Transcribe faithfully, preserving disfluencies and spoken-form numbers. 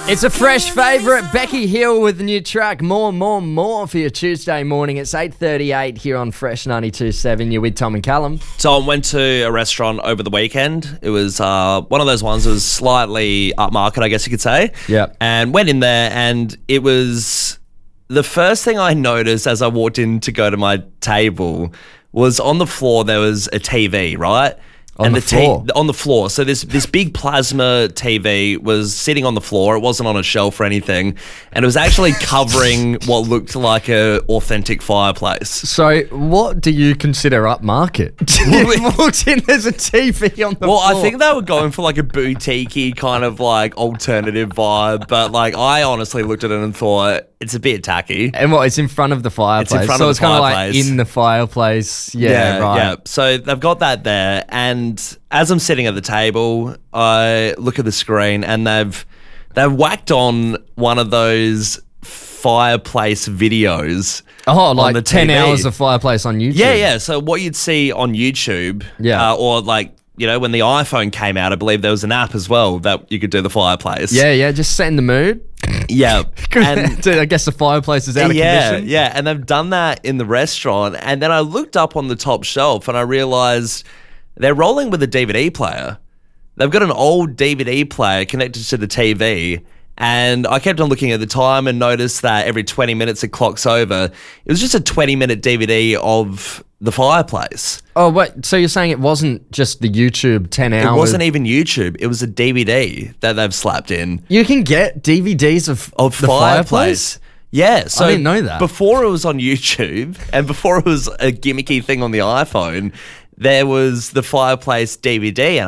It's a fresh favourite, Becky Hill with the new track, More, More, More for your Tuesday morning. It's eight thirty-eight here on Fresh ninety-two point seven. You're with Tom and Callum. Tom went to a restaurant over the weekend. It was uh, one of those ones that was slightly upmarket, I guess you could say. Yeah. And went in there, and it was the first thing I noticed as I walked in to go to my table was on the floor there was a T V, right? On and the the, t- floor? on the floor. So this this big plasma T V was sitting on the floor. It wasn't on a shelf or anything, and it was actually covering what looked like a authentic fireplace. So what do you consider upmarket? You walked in, there's a T V on the Well, floor. I think they were going for like a boutique-y kind of like alternative vibe, but like I honestly looked at it and thought it's a bit tacky. And what, it's in front of the fireplace? front so of it's the kind of like fireplace. in the fireplace. Yeah, right. Yeah. So they've got that there, and as I'm sitting at the table, I look at the screen, and they've they've whacked on one of those fireplace videos. Oh, on like the ten T V. hours of fireplace on YouTube. Yeah, yeah. So what you'd see on YouTube, Yeah. uh, or like, you know, when the iPhone came out, I believe there was an app as well that you could do the fireplace. Yeah, yeah, just set in the mood. Yeah. And Dude, I guess the fireplace is out of yeah, condition. yeah. And they've done that in the restaurant. And then I looked up on the top shelf and I realized they're rolling with a D V D player. They've got an old D V D player connected to the T V. And I kept on looking at the time and noticed that every twenty minutes it clocks over. It was just a twenty minute D V D of the fireplace. Oh, wait, so you're saying it wasn't just the YouTube ten hours? It wasn't even YouTube. It was a D V D that they've slapped in You can get D V Ds of, of the fireplace. fireplace? Yeah, so didn't know that. Before it was on YouTube and before it was a gimmicky thing on the iPhone, there was the fireplace D V D. And